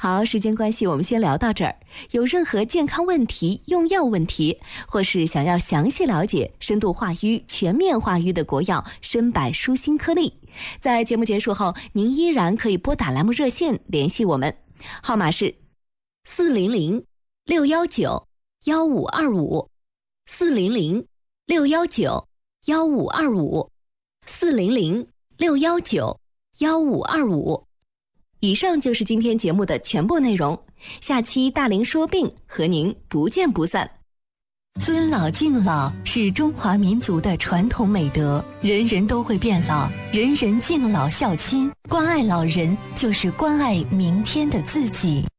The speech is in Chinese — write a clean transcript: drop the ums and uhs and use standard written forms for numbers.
好，时间关系，我们先聊到这儿。有任何健康问题、用药问题，或是想要详细了解深度化瘀、全面化瘀的国药参柏舒心颗粒，在节目结束后，您依然可以拨打栏目热线联系我们，号码是400-619-1525，400-619-1525。以上就是今天节目的全部内容，下期大龄说病和您不见不散。 尊老敬老是中华民族的传统美德，人人都会变老，人人敬老孝亲，关爱老人就是关爱明天的自己。